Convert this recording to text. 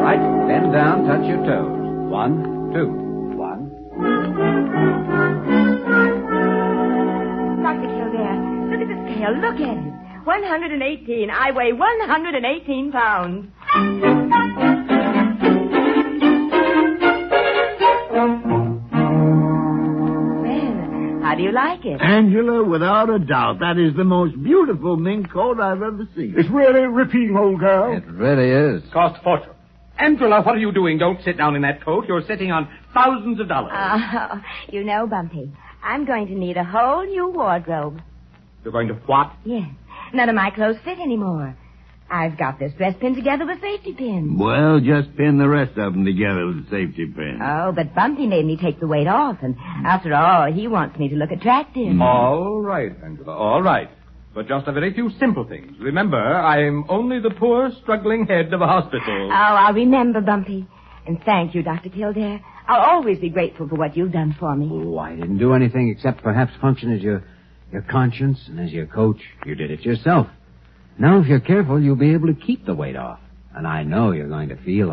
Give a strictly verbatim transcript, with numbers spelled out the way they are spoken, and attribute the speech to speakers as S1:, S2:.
S1: right. Bend down, touch your toes. One, two, one.
S2: Doctor Kildare, look at the scale. Look at it. one hundred eighteen. I weigh one hundred eighteen pounds. How do you like it?
S3: Angela, without a doubt, that is the most beautiful mink coat I've ever seen.
S4: It's really ripping, old girl.
S1: It really is.
S5: Cost a fortune. Angela, what are you doing? Don't sit down in that coat. You're sitting on thousands of dollars.
S2: Oh, you know, Bumpy, I'm going to need a whole new wardrobe.
S5: You're going to what?
S2: Yes. None of my clothes fit anymore. I've got this dress pinned together with safety pins.
S3: Well, just pin the rest of them together with a safety pin.
S2: Oh, but Bumpy made me take the weight off, and after all, he wants me to look attractive.
S5: Mm. All right, Angela, all right. But just a very few simple things. Remember, I'm only the poor, struggling head of a hospital.
S2: Oh, I'll remember, Bumpy. And thank you, Doctor Kildare. I'll always be grateful for what you've done for me.
S1: Oh, I didn't do anything except perhaps function as your, your conscience and as your coach. You did it yourself. Now, if you're careful, you'll be able to keep the weight off. And I know you're going to feel